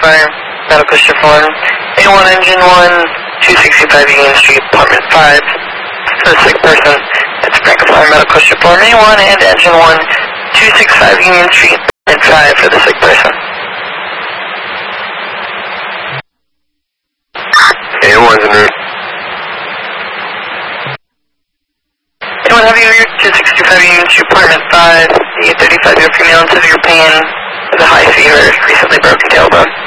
Fire, medical shift 1, A1 engine 1, 265 Union Street, apartment 5, for the sick person. It's Franklin Fire, medical shift 1, A1 and engine 1, 265 Union Street, apartment 5, for the sick person. A1's en route. A1 heavy over 265 Union Street, apartment 5, the 35-year female in severe pain with a high fever, recently broken tailbone.